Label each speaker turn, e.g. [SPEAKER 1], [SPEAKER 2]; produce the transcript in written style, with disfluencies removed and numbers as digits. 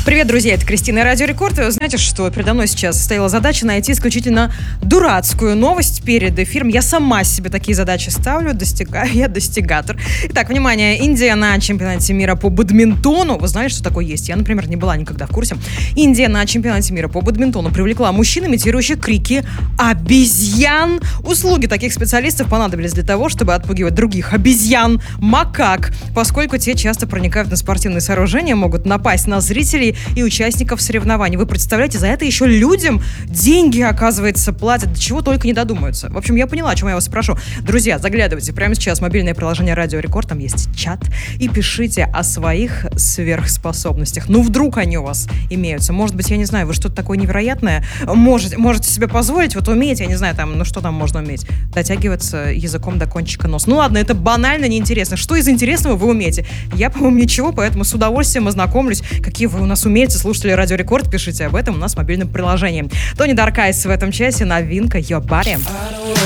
[SPEAKER 1] Привет, друзья, это Кристина и Радио Рекорд. Знаете что, передо мной сейчас стояла задача найти исключительно дурацкую новость перед эфиром. Я сама себе такие задачи ставлю, достигаю, я достигатор. Итак, внимание, Индия на чемпионате мира по бадминтону. Вы знали, что такое есть? Я, например, не была никогда в курсе. Индия на чемпионате мира по бадминтону привлекла мужчин, имитирующих крики обезьян. Услуги таких специалистов понадобились для того, чтобы отпугивать других обезьян, макак, поскольку те часто проникают на спортивные сооружения, могут напасть на зрителей и участников соревнований. Вы представляете, за это еще людям деньги, оказывается, платят. До чего только не додумаются. В общем, я поняла, о чем я вас спрошу. Друзья, заглядывайте прямо сейчас в мобильное приложение Радио Рекорд, там есть чат, и пишите о своих сверхспособностях. Ну, вдруг они у вас имеются. Может быть, я не знаю, вы что-то такое невероятное можете себе позволить, вот умеете, я не знаю, там, ну что там можно уметь? Дотягиваться языком до кончика носа. Ну ладно, это банально неинтересно. Что из интересного вы умеете? Я, по-моему, ничего, поэтому с удовольствием ознакомлюсь. Какие вы у нас умеете, слушатели Радио Рекорд, пишите об этом у нас в мобильном приложении. Тони Даркайс в этом часе, новинка Your Body.